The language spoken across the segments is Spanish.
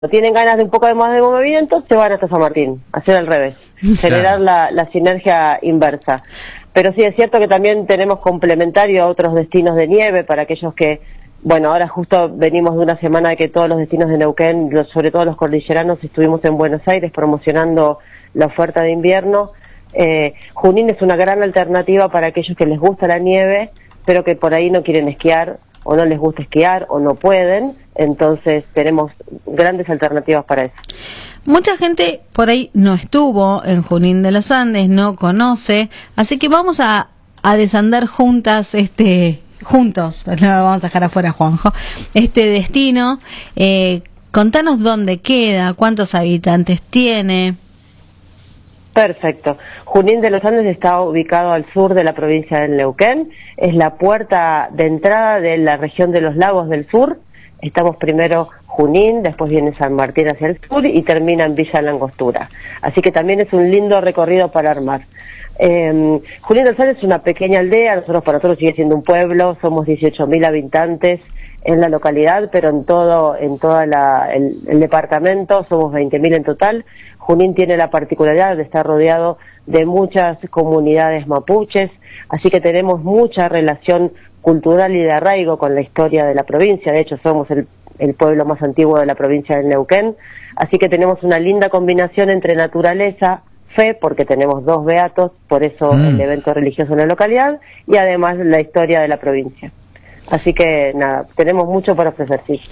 tienen ganas de un poco más de movimiento, se van hasta San Martín, hacer al revés, generar la sinergia inversa. Pero sí es cierto que también tenemos complementario a otros destinos de nieve para aquellos que, bueno, ahora justo venimos de una semana de que todos los destinos de Neuquén, sobre todo los cordilleranos, estuvimos en Buenos Aires promocionando la oferta de invierno. Junín es una gran alternativa para aquellos que les gusta la nieve, pero que por ahí no quieren esquiar, o no les gusta esquiar, o no pueden. Entonces tenemos grandes alternativas para eso. Mucha gente por ahí no estuvo en Junín de los Andes, no conoce, así que vamos a desandar juntos, no lo vamos a dejar afuera, Juanjo, este destino. Contanos dónde queda, cuántos habitantes tiene. Perfecto. Junín de los Andes está ubicado al sur de la provincia del Neuquén, es la puerta de entrada de la región de los lagos del sur. Estamos primero Junín, después viene San Martín hacia el sur y termina en Villa La Angostura. Así que también es un lindo recorrido para armar. Junín de los Andes es una pequeña aldea, para nosotros sigue siendo un pueblo, somos 18.000 habitantes en la localidad, pero en todo el departamento somos 20.000 en total. Junín tiene la particularidad de estar rodeado de muchas comunidades mapuches, así que tenemos mucha relación cultural y de arraigo con la historia de la provincia. De hecho, somos el pueblo más antiguo de la provincia del Neuquén, así que tenemos una linda combinación entre naturaleza, fe, porque tenemos 2 beatos, por eso el evento religioso en la localidad, y además la historia de la provincia. Así que nada, tenemos mucho para ofrecer, sí.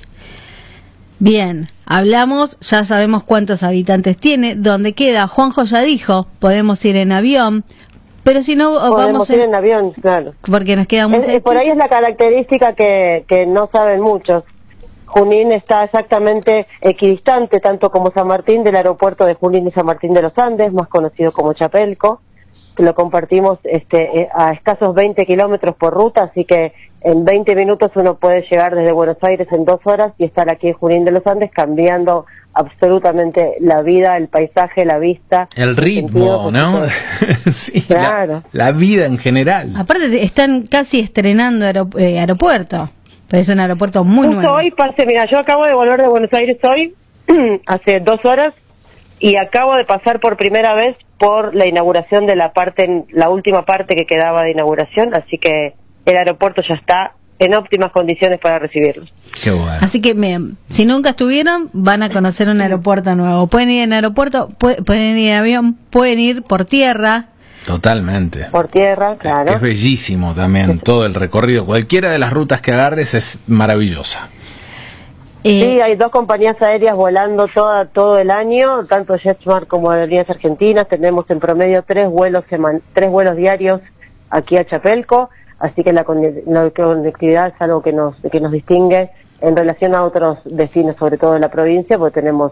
Bien, hablamos, ya sabemos cuántos habitantes tiene, dónde queda. Juanjo ya dijo, podemos ir en avión, pero si no podemos ir en avión, claro. Porque nos queda muy cerca. Por ahí es la característica que no saben muchos. Junín está exactamente equidistante, tanto como San Martín, del aeropuerto de Junín y San Martín de los Andes, más conocido como Chapelco, que lo compartimos a escasos 20 kilómetros por ruta, así que en 20 minutos uno puede llegar desde Buenos Aires en 2 horas y estar aquí en Junín de los Andes, cambiando absolutamente la vida, el paisaje, la vista. El ritmo, ¿no? Sí, claro. La vida en general. Aparte están casi estrenando aeropuerto, pero es un aeropuerto muy nuevo. Hoy mira, yo acabo de volver de Buenos Aires hoy, hace 2 horas, y acabo de pasar por primera vez por la inauguración de la última parte que quedaba de inauguración, así que el aeropuerto ya está en óptimas condiciones para recibirlos. Qué bueno. Así que si nunca estuvieron, van a conocer un aeropuerto nuevo. Pueden ir en aeropuerto, pueden ir en avión, pueden ir por tierra. Totalmente. Por tierra, claro. Es bellísimo también todo el recorrido. Cualquiera de las rutas que agarres es maravillosa. Sí, hay 2 compañías aéreas volando todo el año, tanto JetSmart como Aerolíneas Argentinas. Tenemos en promedio 3 vuelos diarios aquí a Chapelco, así que la conectividad es algo que nos distingue en relación a otros destinos, sobre todo de la provincia, porque tenemos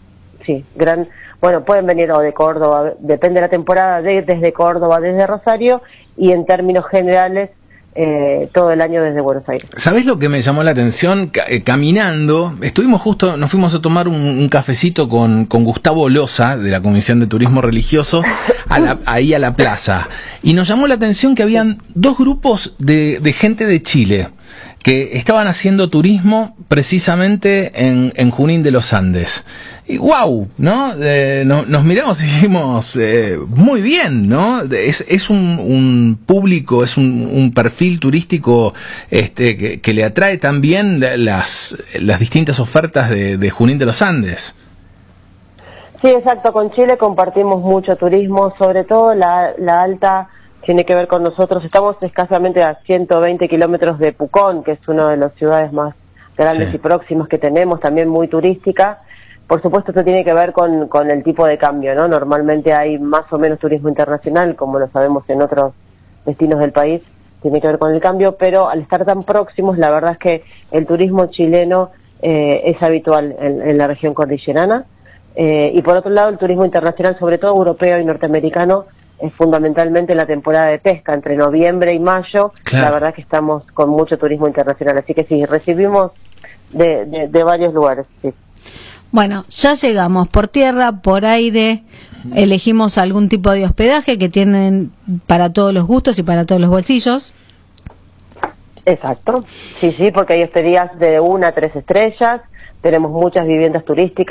pueden venir o de Córdoba, depende de la temporada, desde Córdoba, desde Rosario, y en términos generales todo el año desde Buenos Aires. ¿Sabés lo que me llamó la atención? Caminando, nos fuimos a tomar un cafecito con Gustavo Loza, de la Comisión de Turismo Religioso, ahí a la plaza. Y nos llamó la atención que habían 2 grupos de gente de Chile que estaban haciendo turismo precisamente en Junín de los Andes. Y wow, ¿no? Nos miramos y dijimos, muy bien, ¿no? Es un público, es un perfil turístico que le atrae también las distintas ofertas de Junín de los Andes. Sí, exacto, con Chile compartimos mucho turismo, sobre todo la alta tiene que ver con nosotros. Estamos escasamente a 120 kilómetros de Pucón, que es una de las ciudades más grandes y próximas que tenemos, también muy turística. Por supuesto, esto tiene que ver con el tipo de cambio, ¿no? Normalmente hay más o menos turismo internacional, como lo sabemos en otros destinos del país, tiene que ver con el cambio, pero al estar tan próximos, la verdad es que el turismo chileno es habitual en la región cordillerana. Y por otro lado, el turismo internacional, sobre todo europeo y norteamericano, es fundamentalmente en la temporada de pesca, entre noviembre y mayo. Claro. La verdad que estamos con mucho turismo internacional, así que sí, recibimos de varios lugares, sí. Bueno, ya llegamos por tierra, por aire, elegimos algún tipo de hospedaje que tienen para todos los gustos y para todos los bolsillos. Exacto, sí, porque hay hosterías de 1 a 3 estrellas, tenemos muchas viviendas turísticas.